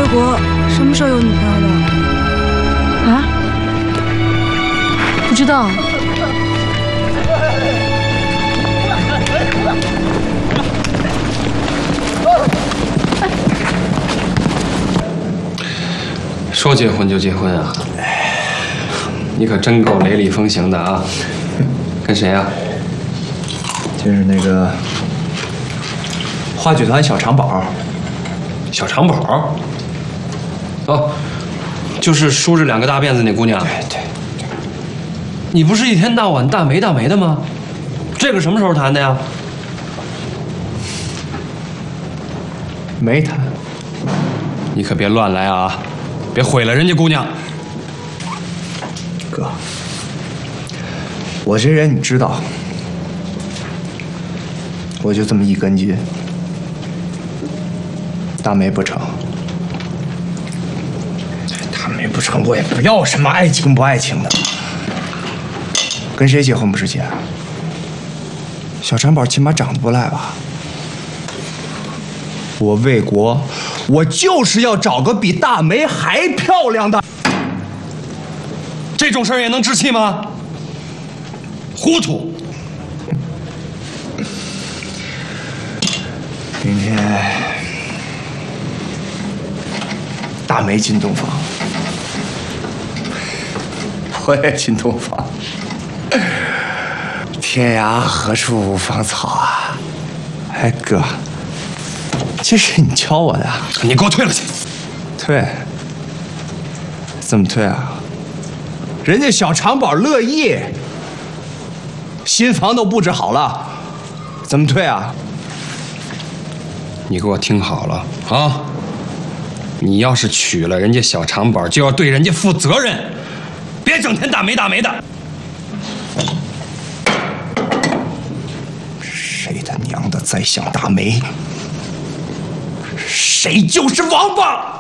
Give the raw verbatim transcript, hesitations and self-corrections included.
国什么时候有女朋友的？啊？不知道。 说结婚就结婚啊？你可真够雷厉风行的啊！跟谁啊？ 就是那个话剧团小长宝。 小长宝？哦，就是梳着两个大辫子那姑娘。 对对对。 你不是一天到晚大眉大眉的吗？这个什么时候谈的呀？ 没谈。 你可别乱来啊！别毁了人家姑娘。 哥，我这人你知道，我就这么一根筋。大梅不成，大梅不成，我也不要什么爱情不爱情的。跟谁结婚不是结？小长宝起码长得不赖吧？我为国，我就是要找个比大梅还漂亮的。 这种事儿也能置气吗？糊涂！ 明天大梅进洞房，我也进洞房。天涯何处无芳草啊！哎哥，这是你教我的。 你给我退了去！ 退？怎么退啊？人家小长宝乐意，新房都布置好了，怎么退啊？ 你给我听好了啊！你要是娶了人家小长宝，就要对人家负责任，别整天大眉大眉的。 谁他娘的再想大梅，谁就是王八！